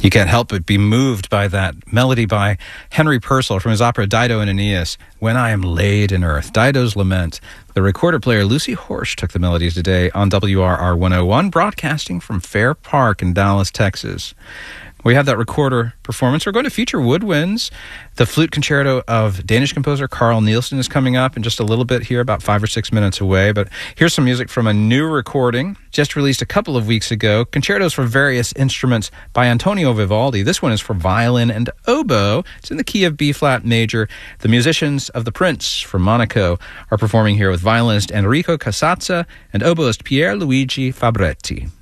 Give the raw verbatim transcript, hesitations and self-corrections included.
You can't help but be moved by that melody by Henry Purcell from his opera Dido and Aeneas, When I Am Laid in Earth, Dido's Lament. The recorder player Lucy Horsch took the melodies today on W R R one oh one, broadcasting from Fair Park in Dallas, Texas. We have that recorder performance. We're going to feature woodwinds. The flute concerto of Danish composer Carl Nielsen is coming up in just a little bit here, about five or six minutes away. But here's some music from a new recording just released a couple of weeks ago. Concertos for various instruments by Antonio Vivaldi. This one is for violin and oboe. It's in the key of B-flat major. The musicians of The Prince from Monaco are performing here with violinist Enrico Casazza and oboist Pierluigi Fabretti.